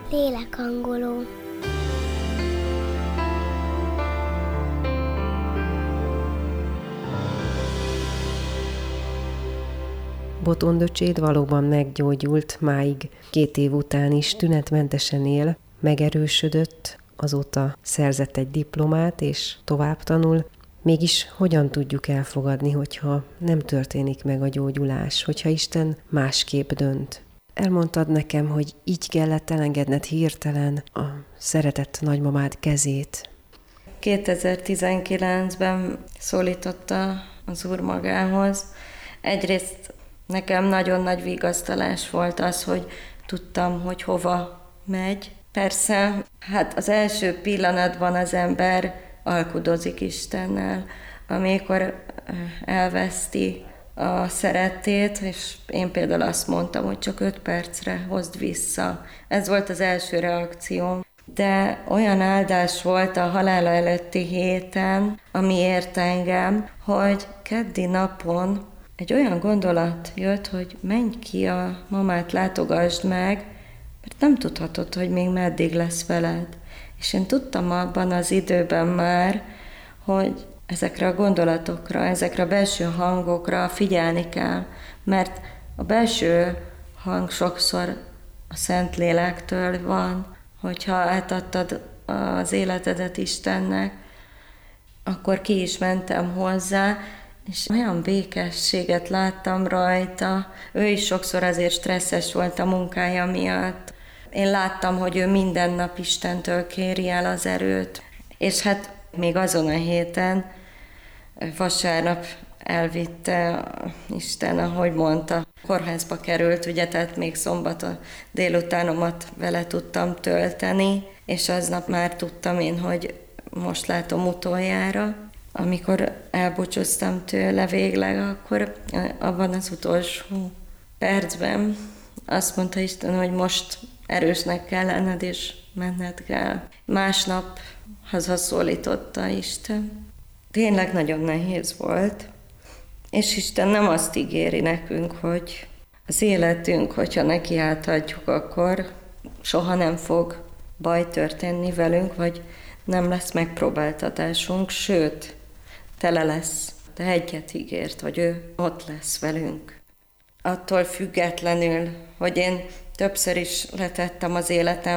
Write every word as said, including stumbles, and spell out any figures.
Lélekhangoló. Botondöcséd valóban meggyógyult, máig két év után is tünetmentesen él, megerősödött, azóta szerzett egy diplomát és tovább tanul. Mégis hogyan tudjuk elfogadni, hogyha nem történik meg a gyógyulás, hogyha Isten másképp dönt? Elmondtad nekem, hogy így kellett elengedned hirtelen a szeretett nagymamád kezét. kétezer-tizenkilencben szólította az Úr magához. Egyrészt nekem nagyon nagy vigasztalás volt az, hogy tudtam, hogy hova megy. Persze, hát az első pillanatban az ember alkudozik Istennel, amikor elveszti a szerettét, és én például azt mondtam, hogy csak öt percre hozd vissza. Ez volt az első reakcióm. De olyan áldás volt a halála előtti héten, ami ért engem, hogy keddi napon egy olyan gondolat jött, hogy menj ki, a mamát látogasd meg, mert nem tudhatod, hogy még meddig lesz veled. És én tudtam abban az időben már, hogy ezekre a gondolatokra, ezekre a belső hangokra figyelni kell, mert a belső hang sokszor a Szentlélektől van, hogyha átadtad az életedet Istennek, akkor ki is mentem hozzá, és olyan békességet láttam rajta. Ő is sokszor azért stresszes volt a munkája miatt. Én láttam, hogy ő minden nap Istentől kéri el az erőt. És hát még azon a héten, vasárnap elvitte Isten, ahogy mondta, kórházba került, ugye, tehát még szombaton délutánomat vele tudtam tölteni, és aznap már tudtam én, hogy most látom utoljára. Amikor elbúcsúztam tőle végleg, akkor abban az utolsó percben azt mondta Isten, hogy most erősnek kell lenned, és menned kell. Másnap hazaszólította Isten. Tényleg nagyon nehéz volt, és Isten nem azt ígéri nekünk, hogy az életünk, hogyha neki átadjuk, akkor soha nem fog baj történni velünk, vagy nem lesz megpróbáltatásunk, sőt, tele lesz. De egyet ígért, hogy ő ott lesz velünk. Attól függetlenül, hogy én többször is letettem az életem